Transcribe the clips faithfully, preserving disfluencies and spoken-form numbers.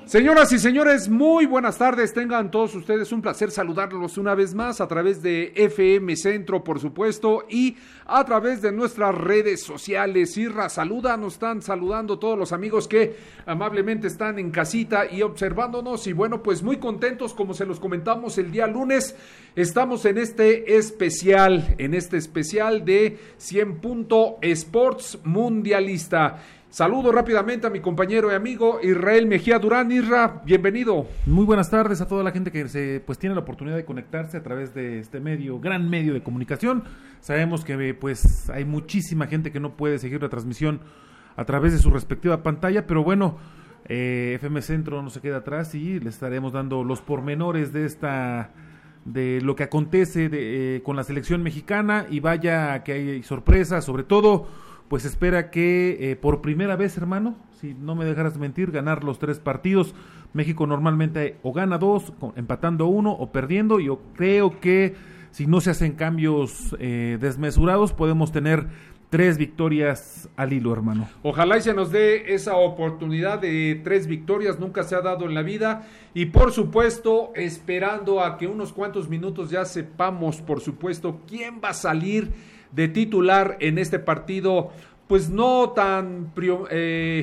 Señoras y señores, muy buenas tardes, tengan todos ustedes un placer saludarlos una vez más a través de F M Centro, por supuesto, y a través de nuestras redes sociales. Irra, saluda, nos están saludando todos los amigos que amablemente están en casita y observándonos, y bueno, pues muy contentos, como se los comentamos el día lunes, estamos en este especial, en este especial de cien Punto Sports Mundialista. Saludo rápidamente a mi compañero y amigo Israel Mejía Durán. Isra, bienvenido. Muy buenas tardes a toda la gente que se, pues tiene la oportunidad de conectarse a través de este medio, gran medio de comunicación. Sabemos que pues hay muchísima gente que no puede seguir la transmisión a través de su respectiva pantalla, pero bueno, eh, F M Centro no se queda atrás y les estaremos dando los pormenores de esta, de lo que acontece de, eh, con la selección mexicana, y vaya que hay sorpresas, sobre todo. Pues espera que eh, por primera vez, hermano, si no me dejaras mentir, ganar los tres partidos. México normalmente o gana dos, empatando uno o perdiendo. Yo creo que si no se hacen cambios eh, desmesurados, podemos tener tres victorias al hilo, hermano. Ojalá y se nos dé esa oportunidad de tres victorias, nunca se ha dado en la vida. Y por supuesto, esperando a que unos cuantos minutos ya sepamos, por supuesto, quién va a salir de titular en este partido, pues no tan eh,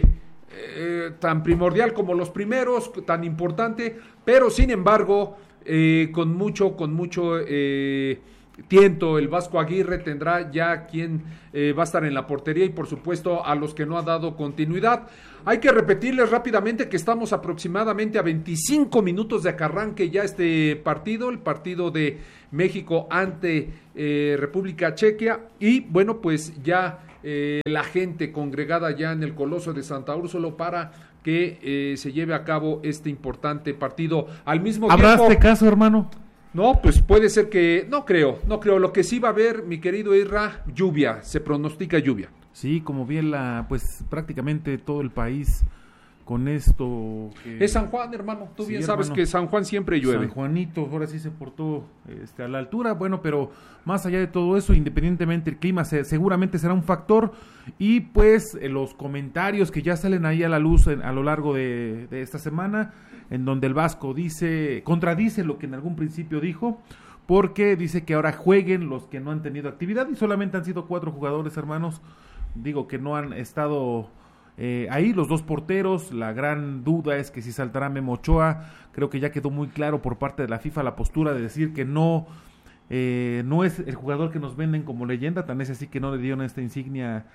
eh, tan primordial como los primeros, tan importante, pero sin embargo eh, con mucho con mucho eh, tiento. El Vasco Aguirre tendrá ya quien eh, va a estar en la portería, y por supuesto a los que no ha dado continuidad. Hay que repetirles rápidamente que estamos aproximadamente a veinticinco minutos de que arranque ya este partido, el partido de México ante eh, República Checa, y bueno, pues ya eh, la gente congregada ya en el Coloso de Santa Úrsula para que eh, se lleve a cabo este importante partido. Al mismo tiempo, ¿habrá este caso, hermano? No, pues puede ser que, no creo, no creo. Lo que sí va a haber, mi querido Irra, lluvia, se pronostica lluvia. Sí, como bien la, pues prácticamente todo el país con esto. Que... Es San Juan, hermano, tú sí, bien hermano, sabes que San Juan siempre llueve. San Juanito, ahora sí se portó este, a la altura, bueno, pero más allá de todo eso, independientemente el clima se, seguramente será un factor, y pues eh, los comentarios que ya salen ahí a la luz en, a lo largo de, de esta semana, en donde el Vasco dice, contradice lo que en algún principio dijo, porque dice que ahora jueguen los que no han tenido actividad, y solamente han sido cuatro jugadores, hermanos, digo que no han estado eh, ahí, los dos porteros. La gran duda es que si saltará Memo Ochoa. Creo que ya quedó muy claro por parte de la FIFA la postura de decir que no, eh, no es el jugador que nos venden como leyenda, tan es así que no le dieron esta insignia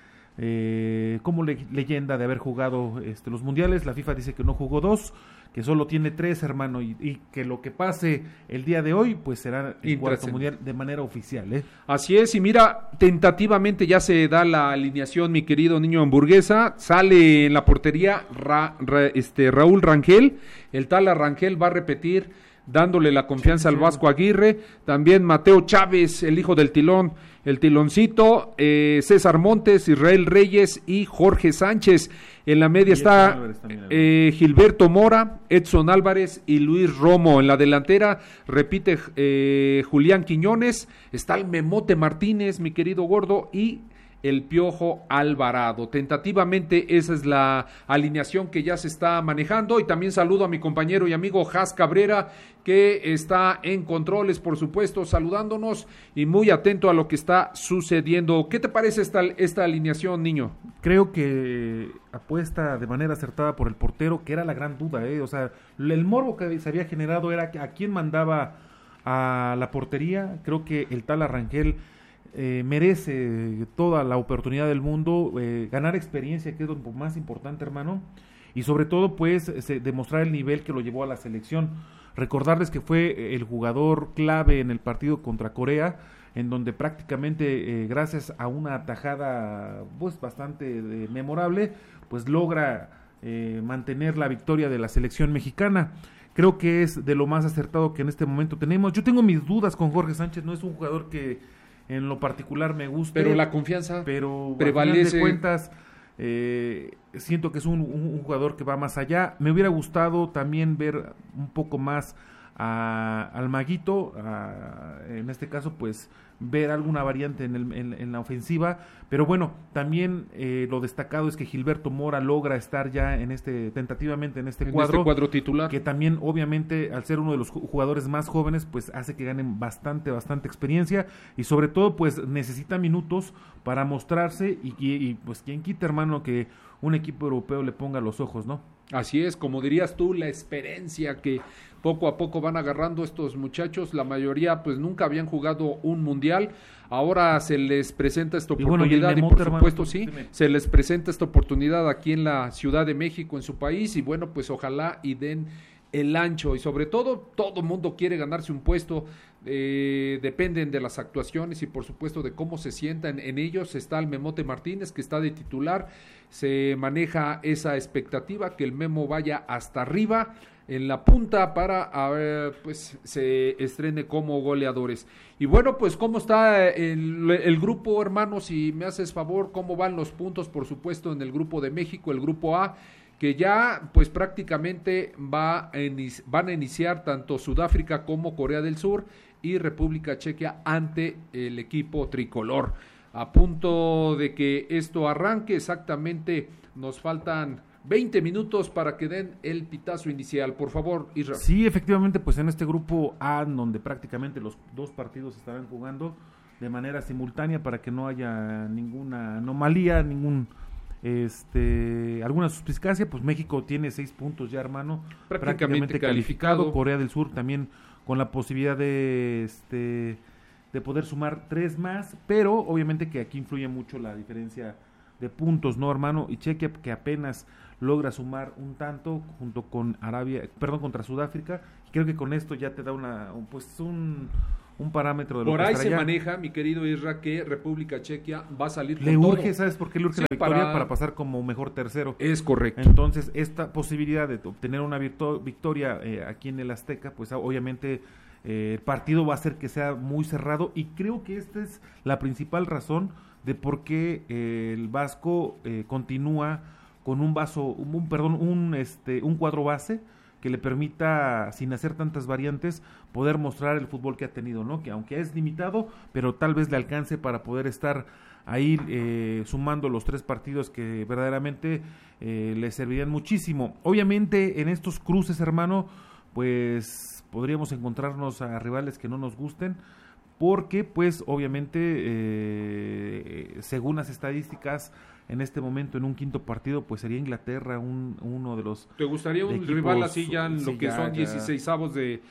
eh, como le, leyenda de haber jugado este, los mundiales. La FIFA dice que no jugó dos, que solo tiene tres, hermano, y, y que lo que pase el día de hoy, pues será el cuarto mundial de manera oficial, ¿eh? Así es, y mira, tentativamente ya se da la alineación, mi querido niño hamburguesa. Sale en la portería Ra, Ra, este, Raúl Rangel, el tal Rangel va a repetir, dándole la confianza sí, al Vasco Aguirre. También Mateo Chávez, el hijo del Tilón, el Tiloncito, eh, César Montes, Israel Reyes y Jorge Sánchez. En la media está también, eh, Gilberto Mora, Edson Álvarez y Luis Romo. En la delantera repite eh, Julián Quiñones, está el Memote Martínez, mi querido gordo, y el Piojo Alvarado. Tentativamente esa es la alineación que ya se está manejando, y también saludo a mi compañero y amigo Jas Cabrera, que está en controles, por supuesto, saludándonos y muy atento a lo que está sucediendo. ¿Qué te parece esta, esta alineación, niño? Creo que apuesta de manera acertada por el portero, que era la gran duda, ¿eh? O sea, el morbo que se había generado era a quién mandaba a la portería. Creo que el tal Arrangel Eh, merece toda la oportunidad del mundo, eh, ganar experiencia, que es lo más importante, hermano, y sobre todo pues se, demostrar el nivel que lo llevó a la selección. Recordarles que fue el jugador clave en el partido contra Corea, en donde prácticamente eh, gracias a una atajada pues bastante eh, memorable, pues logra eh, mantener la victoria de la selección mexicana. Creo que es de lo más acertado que en este momento tenemos. Yo tengo mis dudas con Jorge Sánchez, no es un jugador que en lo particular me gusta, pero la confianza pero prevalece. A final de cuentas, eh, siento que es un, un, un jugador que va más allá. Me hubiera gustado también ver un poco más a, al Maguito, a, en este caso pues ver alguna variante en, el, en, en la ofensiva, pero bueno, también eh, lo destacado es que Gilberto Mora logra estar ya en este, tentativamente en este en cuadro, este cuadro titular, que también obviamente al ser uno de los jugadores más jóvenes pues hace que ganen bastante, bastante experiencia y sobre todo pues necesita minutos para mostrarse y, y, y pues quien quita, hermano, que un equipo europeo le ponga los ojos, ¿no? Así es, como dirías tú, la experiencia que poco a poco van agarrando estos muchachos, la mayoría pues nunca habían jugado un mundial, ahora se les presenta esta oportunidad y, bueno, y, y por hermano, supuesto sí, dime. se les presenta esta oportunidad aquí en la Ciudad de México, en su país, y bueno, pues ojalá y den el ancho, y sobre todo, todo mundo quiere ganarse un puesto, eh, dependen de las actuaciones y por supuesto de cómo se sientan en ellos. Está el Memote Martínez, que está de titular, se maneja esa expectativa, que el Memo vaya hasta arriba, en la punta, para a ver, pues se estrene como goleadores. Y bueno, pues cómo está el, el grupo, hermanos, si me haces favor, cómo van los puntos, por supuesto, en el grupo de México, el grupo A, que ya pues prácticamente va a inici- van a iniciar tanto Sudáfrica como Corea del Sur y República Checa ante el equipo tricolor. A punto de que esto arranque, exactamente nos faltan veinte minutos para que den el pitazo inicial. Por favor, Israel. Sí, efectivamente, pues en este grupo A, donde prácticamente los dos partidos estarán jugando de manera simultánea para que no haya ninguna anomalía, ningún este alguna suspicacia, pues México tiene seis puntos ya, hermano, prácticamente, prácticamente calificado. calificado. Corea del Sur también con la posibilidad de este de poder sumar tres más, pero obviamente que aquí influye mucho la diferencia de puntos, ¿no, hermano? Y Chequia, que apenas logra sumar un tanto junto con Arabia, perdón, contra Sudáfrica, y creo que con esto ya te da una pues un un parámetro de lo por que ahí se allá. maneja, mi querido Isra, que República Checa va a salir le con urge, todo. ¿sabes por qué le urge Sí, la victoria? para... para pasar como mejor tercero. Es correcto. Entonces, esta posibilidad de obtener una virtu- victoria eh, aquí en el Azteca, pues obviamente eh, el partido va a hacer que sea muy cerrado, y creo que esta es la principal razón de por qué eh, el Vasco eh, continúa con un vaso, un, un perdón, un este un cuadro base que le permita, sin hacer tantas variantes, poder mostrar el fútbol que ha tenido, ¿no? Que aunque es limitado, pero tal vez le alcance para poder estar ahí eh, sumando los tres partidos que verdaderamente eh, le servirían muchísimo. Obviamente en estos cruces, hermano, pues podríamos encontrarnos a rivales que no nos gusten, porque pues obviamente eh, según las estadísticas en este momento en un quinto partido pues sería Inglaterra un, uno de los ¿te gustaría un equipos, rival así ya en sí, lo que ya, son ya. dieciseisavos de,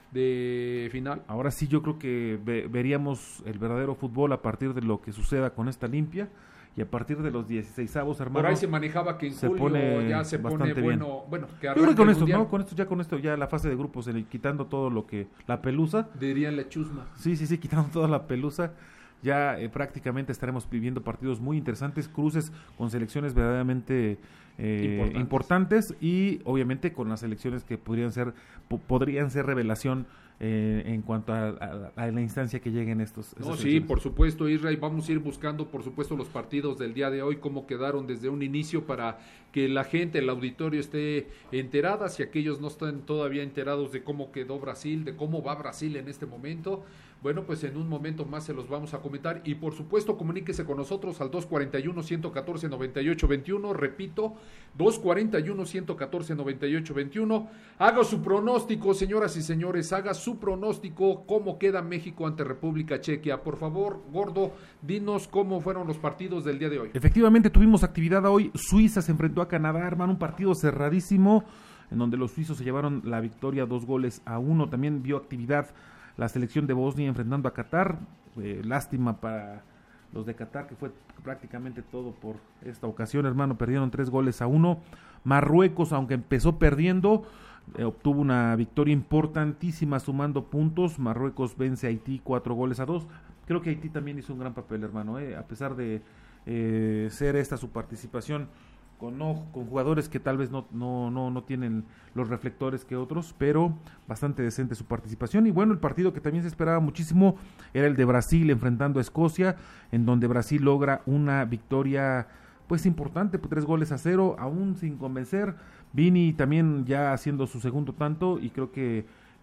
de final? Ahora sí yo creo que ve, veríamos el verdadero fútbol a partir de lo que suceda con esta limpia, y a partir de los dieciseisavos, hermano, por ahí se manejaba que en se julio pone ya se pone bastante bueno, bien. bueno, que yo creo que con el esto, mundial. ¿no? Con esto ya con esto ya la fase de grupos, el, quitando todo lo que la pelusa, dirían la chusma. Sí, sí, sí, quitando toda la pelusa, ya eh, prácticamente estaremos viviendo partidos muy interesantes, cruces con selecciones verdaderamente eh, importantes. importantes, y obviamente con las selecciones que podrían ser po- podrían ser revelación eh, en cuanto a, a, a la instancia que lleguen estos. No, sí, por supuesto, Israel, vamos a ir buscando, por supuesto, los partidos del día de hoy, cómo quedaron desde un inicio, para que la gente, el auditorio esté enterada, si aquellos no están todavía enterados de cómo quedó Brasil, de cómo va Brasil en este momento. Bueno, pues en un momento más se los vamos a comentar, y por supuesto comuníquese con nosotros al dos cuarenta y uno, ciento catorce, noventa y ocho veintiuno, repito, dos cuarenta y uno, ciento catorce, noventa y ocho veintiuno, haga su pronóstico, señoras y señores, haga su pronóstico, cómo queda México ante República Checa. Por favor, Gordo, dinos cómo fueron los partidos del día de hoy. Efectivamente tuvimos actividad hoy, Suiza se enfrentó a Canadá, hermano, un partido cerradísimo, en donde los suizos se llevaron la victoria dos goles a uno, también vio actividad la selección de Bosnia enfrentando a Qatar, eh, lástima para los de Qatar, que fue prácticamente todo por esta ocasión, hermano, perdieron tres goles a uno. Marruecos, aunque empezó perdiendo, eh, obtuvo una victoria importantísima sumando puntos. Marruecos vence a Haití cuatro goles a dos. Creo que Haití también hizo un gran papel, hermano, eh, a pesar de eh, ser esta su participación con no, con jugadores que tal vez no, no, no, no tienen los reflectores que otros, pero bastante decente su participación. Y bueno, el partido que también se esperaba muchísimo era el de Brasil enfrentando a Escocia, en donde Brasil logra una victoria pues importante, pues, tres goles a cero, aún sin convencer. Vini también ya haciendo su segundo tanto, y creo que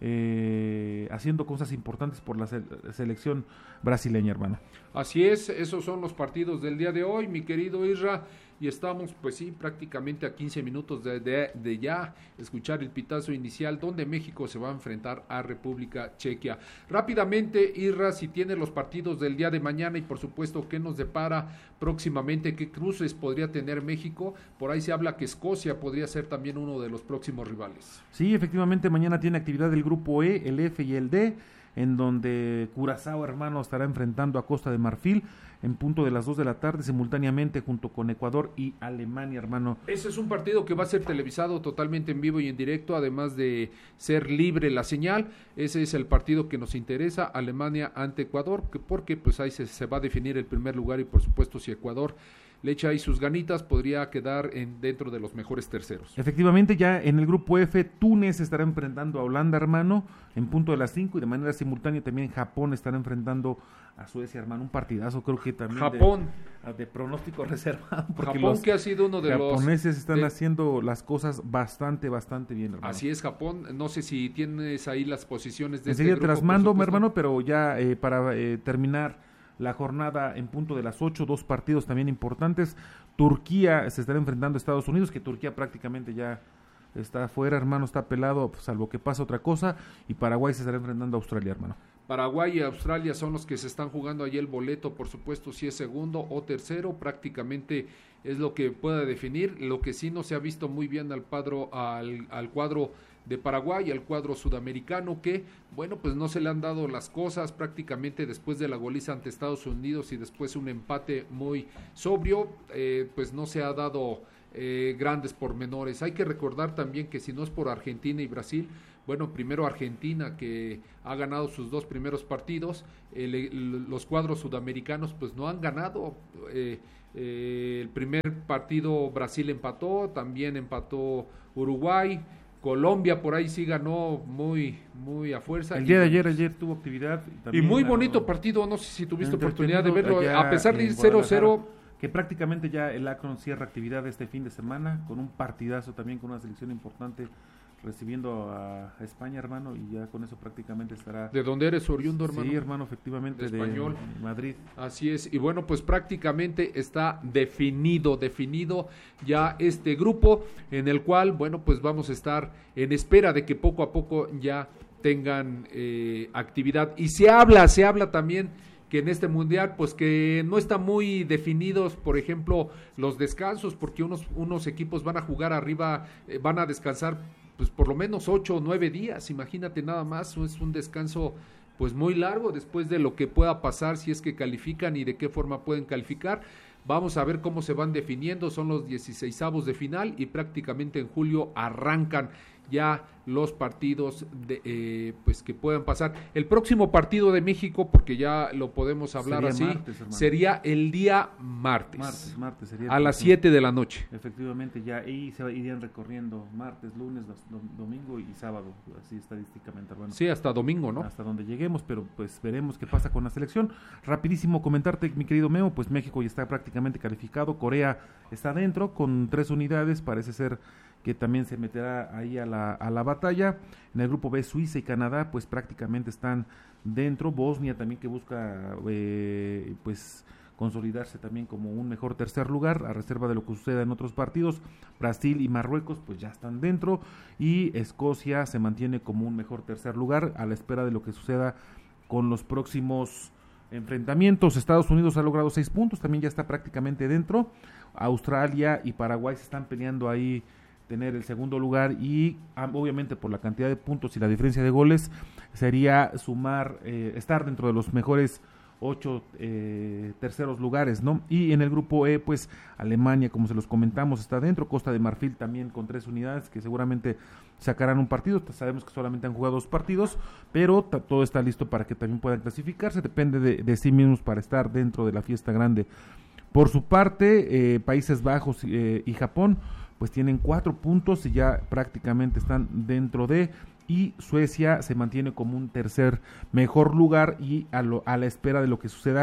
eh, haciendo cosas importantes por la se- selección brasileña, hermano. Así es, esos son los partidos del día de hoy, mi querido Isra, y estamos, pues sí, prácticamente a quince minutos de, de, de ya escuchar el pitazo inicial, donde México se va a enfrentar a República Chequia. Rápidamente, Isra, si tiene los partidos del día de mañana y por supuesto qué nos depara próximamente, qué cruces podría tener México. Por ahí se habla que Escocia podría ser también uno de los próximos rivales. Sí, efectivamente, mañana tiene actividad el grupo E, el F y el D, en donde Curazao, hermano, estará enfrentando a Costa de Marfil en punto de las dos de la tarde, simultáneamente junto con Ecuador y Alemania, hermano. Ese es un partido que va a ser televisado totalmente en vivo y en directo, además de ser libre la señal. Ese es el partido que nos interesa, Alemania ante Ecuador, que porque pues ahí se, se va a definir el primer lugar, y por supuesto si Ecuador le echa ahí sus ganitas, podría quedar en, dentro de los mejores terceros. Efectivamente, ya en el grupo F, Túnez estará enfrentando a Holanda, hermano, en punto de las cinco, y de manera simultánea también Japón estará enfrentando a Suecia, hermano. Un partidazo, creo que también Japón. de, de pronóstico reservado. Porque Japón, los que ha sido uno de los japoneses están de- haciendo las cosas bastante, bastante bien, hermano. Así es, Japón. No sé si tienes ahí las posiciones de Enseguida este te grupo, las por mando, mi supuesto. hermano, pero ya eh, para eh, terminar la jornada en punto de las ocho, dos partidos también importantes. Turquía se estará enfrentando a Estados Unidos, que Turquía prácticamente ya está afuera, hermano, está pelado, salvo que pasa otra cosa, y Paraguay se estará enfrentando a Australia, hermano. Paraguay y Australia son los que se están jugando ahí el boleto, por supuesto, si es segundo o tercero, prácticamente es lo que pueda definir. Lo que sí no se ha visto muy bien al cuadro, al, al cuadro de Paraguay, al cuadro sudamericano, que, bueno, pues no se le han dado las cosas prácticamente después de la goliza ante Estados Unidos y después un empate muy sobrio, eh, pues no se ha dado eh, grandes pormenores. Hay que recordar también que si no es por Argentina y Brasil, bueno, primero Argentina, que ha ganado sus dos primeros partidos, el, el, los cuadros sudamericanos pues no han ganado. eh, eh, el primer partido Brasil empató, también empató Uruguay, Colombia por ahí sí ganó muy muy a fuerza. El y, día de ayer, ayer tuvo actividad. y también muy la- bonito partido, no sé si tuviste oportunidad de entretenido verlo, allá a pesar de en ir cero cero. Guadalajara, que prácticamente ya el Akron cierra actividad este fin de semana, con un partidazo también, con una selección importante, recibiendo a España, hermano, y ya con eso prácticamente estará... ¿De dónde eres oriundo, hermano? Sí, hermano, efectivamente, De de, Español. Madrid. Así es, y bueno, pues prácticamente está definido, definido ya este grupo, en el cual, bueno, pues vamos a estar en espera de que poco a poco ya tengan eh, actividad. Y se habla, se habla también que en este mundial, pues que no están muy definidos, por ejemplo, los descansos, porque unos, unos equipos van a jugar arriba, eh, van a descansar pues por lo menos ocho o nueve días, imagínate nada más, es un descanso pues muy largo después de lo que pueda pasar si es que califican y de qué forma pueden calificar. Vamos a ver cómo se van definiendo, son los dieciseisavos de final y prácticamente en julio arrancan ya los partidos de, eh, pues que puedan pasar. El próximo partido de México, porque ya lo podemos hablar Sería así, martes, hermano. sería el día martes, Martes, martes sería... a las siete de la noche. Efectivamente, ya ahí se irían recorriendo martes, lunes, dos- dom- domingo y sábado, así estadísticamente, hermano. Sí, hasta domingo, ¿no? Hasta donde lleguemos, pero pues veremos qué pasa con la selección. Rapidísimo comentarte, mi querido Memo, pues México ya está prácticamente calificado, Corea está dentro con tres unidades, parece ser que también se meterá ahí a la, a la batalla. En el grupo B, Suiza y Canadá, pues prácticamente están dentro. Bosnia también, que busca eh, pues consolidarse también como un mejor tercer lugar, a reserva de lo que suceda en otros partidos. Brasil y Marruecos pues ya están dentro, y Escocia se mantiene como un mejor tercer lugar, a la espera de lo que suceda con los próximos enfrentamientos. Estados Unidos ha logrado seis puntos, también ya está prácticamente dentro. Australia y Paraguay se están peleando ahí tener el segundo lugar, y ah, obviamente por la cantidad de puntos y la diferencia de goles sería sumar, eh, estar dentro de los mejores ocho eh, terceros lugares, ¿no? Y en el grupo E, pues Alemania, como se los comentamos, está dentro. Costa de Marfil también con tres unidades, que seguramente sacarán un partido. Sabemos que solamente han jugado dos partidos, pero ta- todo está listo para que también puedan clasificarse. Depende de, de sí mismos para estar dentro de la fiesta grande. Por su parte, eh, Países Bajos eh, y Japón pues tienen cuatro puntos y ya prácticamente están dentro de, y Suecia se mantiene como un tercer mejor lugar, y a, lo, a la espera de lo que suceda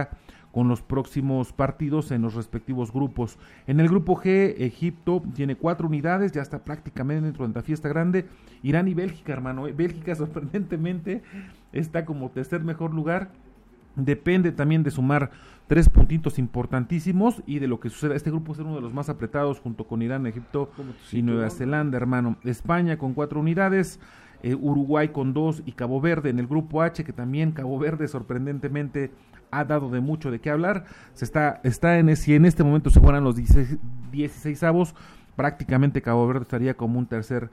con los próximos partidos en los respectivos grupos. En el grupo G, Egipto tiene cuatro unidades, ya está prácticamente dentro de la fiesta grande. Irán y Bélgica, hermano, ¿eh? Bélgica sorprendentemente está como tercer mejor lugar. Depende también de sumar tres puntitos importantísimos y de lo que suceda. Este grupo es uno de los más apretados junto con Irán, Egipto y Nueva Zelanda, hermano. España con cuatro unidades, eh, Uruguay con dos y Cabo Verde en el grupo H, que también Cabo Verde sorprendentemente ha dado de mucho de qué hablar. Se está, está en, si en este momento se fueran los dieciseisavos, prácticamente Cabo Verde estaría como un tercer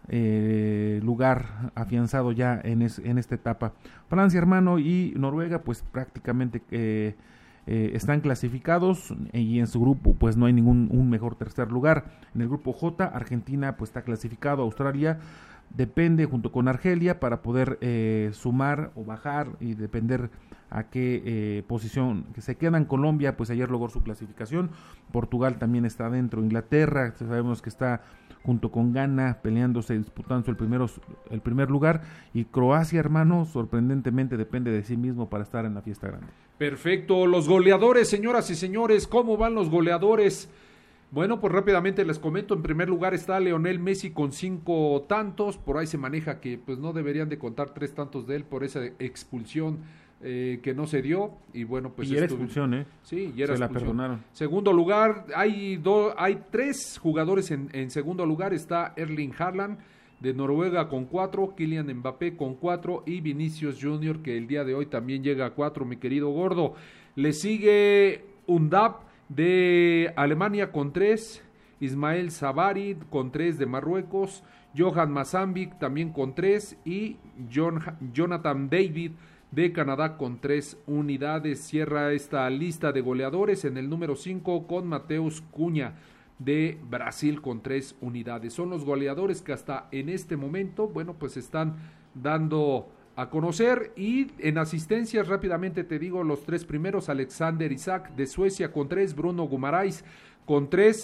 eh, lugar afianzado ya en, es, en esta etapa. Francia, hermano, y Noruega pues prácticamente eh, eh, están clasificados y en su grupo pues no hay ningún un mejor tercer lugar. En el grupo J, Argentina pues está clasificado, Australia depende junto con Argelia para poder eh, sumar o bajar y depender a qué eh, posición que se quedan. Colombia pues ayer logró su clasificación, Portugal también está dentro, Inglaterra sabemos que está junto con Ghana peleándose, disputando el, primeros, el primer lugar, y Croacia, hermano, sorprendentemente depende de sí mismo para estar en la fiesta grande. Perfecto, los goleadores, señoras y señores, ¿cómo van los goleadores? Bueno, pues rápidamente les comento. En primer lugar está Lionel Messi con cinco tantos. Por ahí se maneja que pues no deberían de contar tres tantos de él por esa expulsión eh, que no se dio. Y bueno, pues y era estuvo... expulsión, ¿eh? Sí, y era se expulsión. La perdonaron. Segundo lugar, hay do... hay tres jugadores en, en segundo lugar. Está Erling Haaland de Noruega con cuatro, Kylian Mbappé con cuatro y Vinicius Junior, que el día de hoy también llega a cuatro, mi querido gordo. Le sigue Undab de Alemania con tres, Ismael Sabari con tres de Marruecos, Johan Mazambic también con tres y John, Jonathan David de Canadá con tres unidades. Cierra esta lista de goleadores en el número cinco con Mateus Cunha de Brasil con tres unidades. Son los goleadores que hasta en este momento, bueno, pues están dando a conocer. Y en asistencias rápidamente te digo los tres primeros: Alexander Isak de Suecia con tres, Bruno Guimaraes con tres,